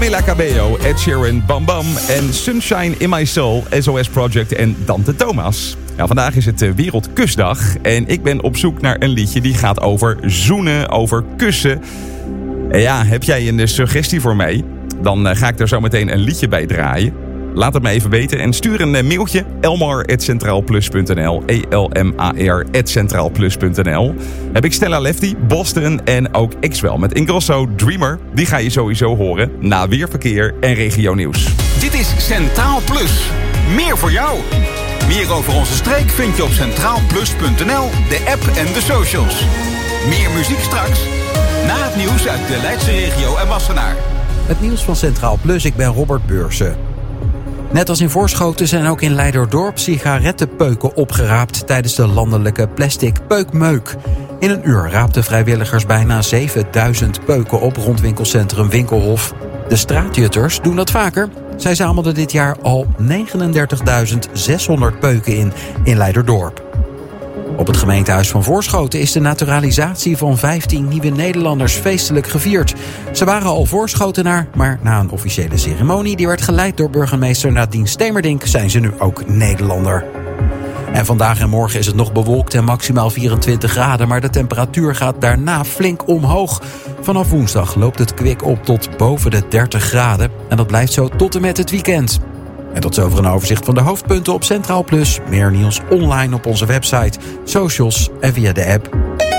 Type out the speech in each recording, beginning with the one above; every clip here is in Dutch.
Camila Cabello, Ed Sheeran, Bam Bam en Sunshine in My Soul, SOS Project en Dante Thomas. Nou, vandaag is het Wereldkusdag en ik ben op zoek naar een liedje die gaat over zoenen, over kussen. En ja, heb jij een suggestie voor mij? Dan ga ik er zo meteen een liedje bij draaien. Laat het me even weten en stuur een mailtje elmar@centraalplus.nl elmar@centraalplus.nl. Heb ik Stella Lefty, Boston en ook Xwell met Ingrosso Dreamer. Die ga je sowieso horen na Weerverkeer en Regio Nieuws. Dit is Centraal Plus. Meer voor jou. Meer over onze streek vind je op centraalplus.nl, de app en de socials. Meer muziek straks, na het nieuws uit de Leidse regio en Wassenaar. Het nieuws van Centraal Plus, ik ben Robert Beursen. Net als in Voorschoten zijn ook in Leiderdorp sigarettenpeuken opgeraapt tijdens de landelijke plastic peukmeuk. In een uur raapten vrijwilligers bijna 7000 peuken op rond winkelcentrum Winkelhof. De straatjutters doen dat vaker. Zij zamelden dit jaar al 39.600 peuken in Leiderdorp. Op het gemeentehuis van Voorschoten is de naturalisatie van 15 nieuwe Nederlanders feestelijk gevierd. Ze waren al Voorschotenaar, maar na een officiële ceremonie die werd geleid door burgemeester Nadine Stemerdink zijn ze nu ook Nederlander. En vandaag en morgen is het nog bewolkt en maximaal 24 graden, maar de temperatuur gaat daarna flink omhoog. Vanaf woensdag loopt het kwik op tot boven de 30 graden en dat blijft zo tot en met het weekend. En tot zover een overzicht van de hoofdpunten op Centraal Plus. Meer nieuws online op onze website, socials en via de app.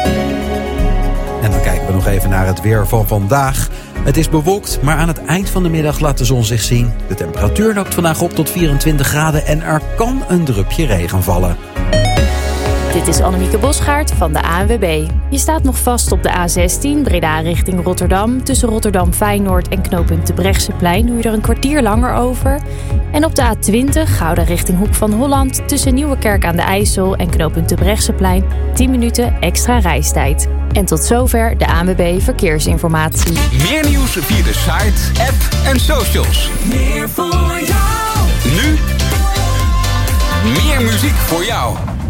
En dan kijken we nog even naar het weer van vandaag. Het is bewolkt, maar aan het eind van de middag laat de zon zich zien. De temperatuur loopt vandaag op tot 24 graden en er kan een drupje regen vallen. Dit is Annemieke Bosgaard van de ANWB. Je staat nog vast op de A16 Breda richting Rotterdam. Tussen Rotterdam Feyenoord en knooppunt Terbrechtseplein doe je er een kwartier langer over. En op de A20 Gouda richting Hoek van Holland. Tussen Nieuwekerk aan de IJssel en knooppunt Terbrechtseplein 10 minuten extra reistijd. En tot zover de ANWB Verkeersinformatie. Meer nieuws via de site, app en socials. Meer voor jou. Nu meer muziek voor jou.